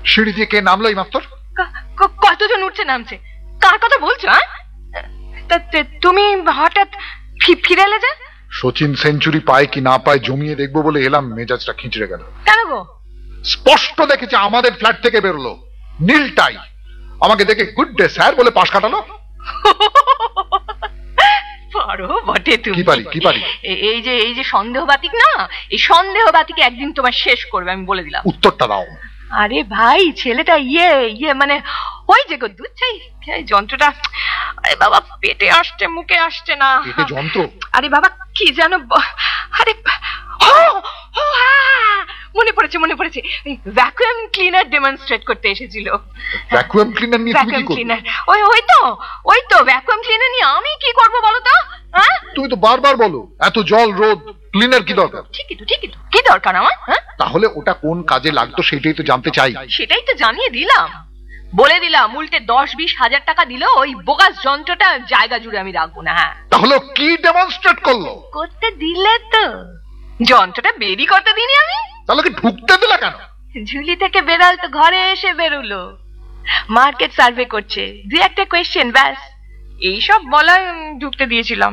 সিঁড়ি দিয়ে কে নামলো এই মাত্র? কতজন উঠছে নামছে, কার কথা বলছো? তুমি হঠাৎ ফিরে এলে যে? সচিন সেঞ্চুরি পায় কি না পায় জমিয়ে দেখবো বলে এলাম, মেজাজটা খিঁচড়ে গেল। কেন গো? স্পষ্ট দেখেছে আমাদের ফ্ল্যাট থেকে বেরোলো নীলটাই, আমাকে দেখে গুড ডে স্যার বলে পাশ কাটালো। পারো বটে তুমি। কি পারি? এই যে সন্দেহবাতিক না, এই সন্দেহবাতিকে একদিন তোমার শেষ করবে, আমি বলে দিলাম। উত্তরটা দাও। আরে ভাই, ছেলেটা ইয়ে মানে ওই যে গো দুধ চাই যন্ত্রটা, আরে বাবা পেটে আসছে মুখে আসছে না। পেটে যন্ত্র? আরে বাবা কি জানো, আরে মনে পড়েছে, ভ্যাকুয়াম ক্লিনার ডেমনস্ট্রেট করতে এসেছিল। ভ্যাকুয়াম ক্লিনার নিয়ে তুমি কি করবে? ওই তো ভ্যাকুয়াম ক্লিনার নিয়ে আমি কি করব বলো তো? তুমি তো বারবার বলো এত জল রোদ, ক্লিনার কি দরকার? ঠিকই তো কি দরকার আমার? তাহলে ওটা কোন কাজে লাগতো সেটাই তো জানতে চাই। সেটাই তো জানিয়ে দিলাম, বলে দিলাম উল্টে 10-20 হাজার টাকা দিল ওই বোগাস যন্ত্রটা জায়গা জুড়ে আমি রাখবো না। তাহলে কি ডেমনস্ট্রেট করলো? করতে দিলে তো, যন্ত্রটা বেরি করতে দিইনি আমি। তাহলে কি ঢুকতে দিলা কেন? ঝুলি থেকে বেরাল তো ঘরে এসে বেরোলো, মার্কেট সার্ভে করছে, 2-1টা কোয়েশ্চেন ব্যাস, এইসব বলায় ঢুকতে দিয়েছিলাম।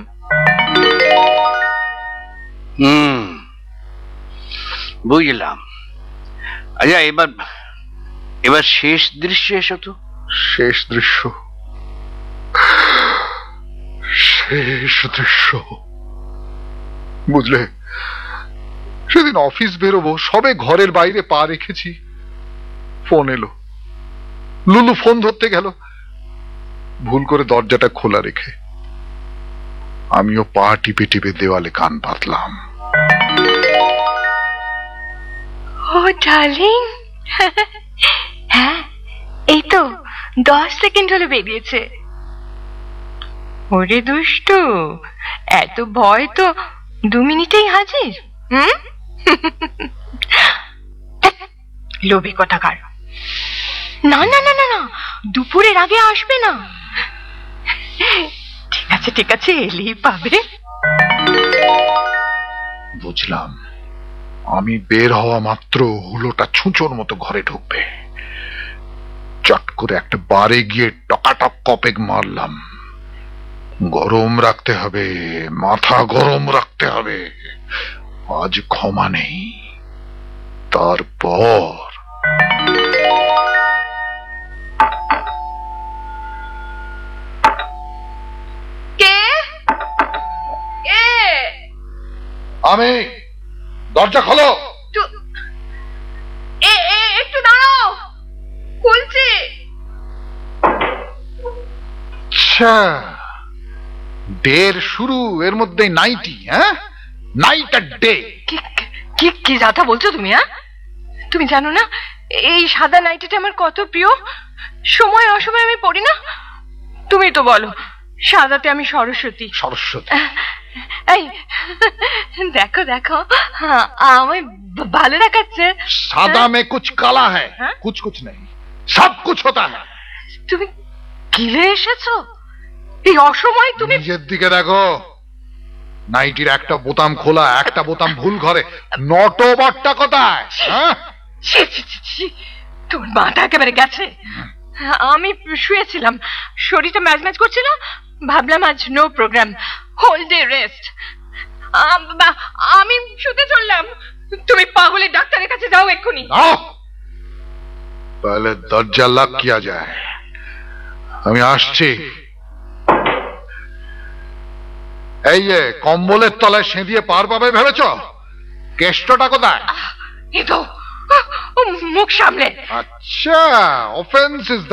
বুঝলাম। আচ্ছা এবার শেষ দৃশ্য এসো তো। শেষ দৃশ্য বুঝলে, সেদিন অফিস বেরোবো সবে ঘরের বাইরে পা রেখেছি, ফোন এলো। লুলু ফোন ধরতে গেল, ভুল করে দরজাটা খোলা রেখে আমিও পা টিপে টিপে দেওয়ালে কান পাতলাম। ও ডার্লিং, হ্যাঁ এই তো 10 সেকেন্ড হলে বেরিয়েছে। ওরে দুষ্টু, এত ভয় তো 2 মিনিটেই হাজির। লোভী কোথাকার। না, দুপুরের আগে আসবে না। ঠিক আছে এলেই পাবে। বুঝলাম, আমি বের হওয়া মাত্র হুলোটা ছুঁচোর মতো ঘরে ঢুকবে। চট করে একটা বারে গিয়ে টকাটক কপেক মারলাম। গরম রাখতে হবে, মাথা গরম রাখতে হবে, আজ ক্ষমা নেই। তারপর আমি, দরজা খোলো। একটু দাঁড়াও, খুলছি। ডের শুরু, এর মধ্যে নাইটি। নাইট আর ডে। কি যাতা বলছো তুমি? তুমি জানো না এই সাদা নাইটিটা আমার কত প্রিয়, সময় অসময় আমি পড়ি না। তুমি তো বলো সাদাতে আমি সরস্বতী। এই দেখো আমি ভালো দেখাচ্ছে। সাদা মে কুছ কালা হ্যায়, কুছ নেই, সব কুছ হোতা হ্যায়। তুমি গিলে এসেছো এই অসময়? তুমি নিজের দিকে দেখো, নাইটির একটা বোতাম খোলা, একটা বোতাম ভুল ঘরে। নটবারটা কোথায়? তোর মাথা একেবারে গেছে। আমি শুয়েছিলাম, শরীরটা ম্যাজ করছিল, ভাবলাম আজ no programme, whole day rest. আমি শুতে চললাম। তুমি পাগলের ডাক্তারের কাছে যাও এক্ষুনি। তাহলে দরজা লক কিয়া যায়, আমি আসছি। এই যে কম্বলের তলায় সেঁধিয়ে পার পাবে ভেবেছ? কেষ্টটা কোথায়? এই তো মুখ সামলে। আচ্ছা, অফেন্স ইজ